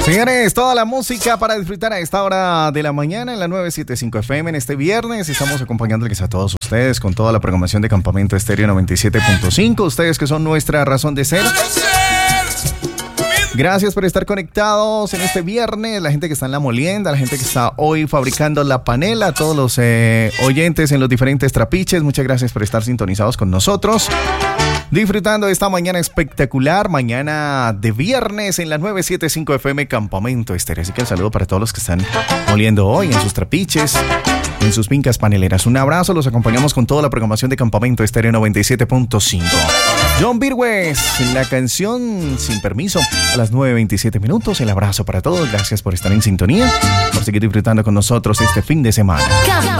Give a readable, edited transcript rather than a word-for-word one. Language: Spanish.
Señores, toda la música para disfrutar a esta hora de la mañana en la 975 FM en este viernes. Estamos acompañándoles a todos ustedes con toda la programación de Campamento Estéreo 97.5. Ustedes que son nuestra razón de ser. Gracias por estar conectados en este viernes. La gente que está en la molienda, la gente que está hoy fabricando la panela, todos los oyentes en los diferentes trapiches. Muchas gracias por estar sintonizados con nosotros. Disfrutando de esta mañana espectacular, mañana de viernes en la 975 FM Campamento Estéreo. Así que el saludo para todos los que están moliendo hoy en sus trapiches, en sus fincas paneleras. Un abrazo, los acompañamos con toda la programación de Campamento Estéreo 97.5. John Birwes, en la canción Sin Permiso, a las 9:27 minutos. El abrazo para todos, gracias por estar en sintonía, por seguir disfrutando con nosotros este fin de semana.